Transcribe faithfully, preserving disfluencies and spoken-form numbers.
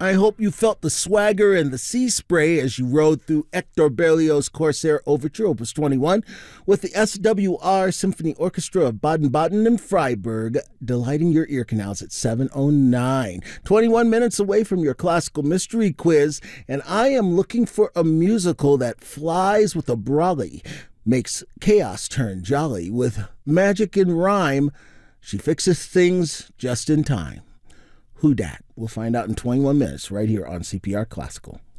I hope you felt the swagger and the sea spray as you rode through Hector Berlioz' Corsair Overture, Opus twenty-one, with the S W R Symphony Orchestra of Baden-Baden and Freiburg, delighting your ear canals at seven oh nine. twenty-one minutes away from your classical mystery quiz, and I am looking for a musical that flies with a brolly, makes chaos turn jolly. With magic and rhyme, she fixes things just in time. Who dat? We'll find out in twenty-one minutes right here on C P R Classical.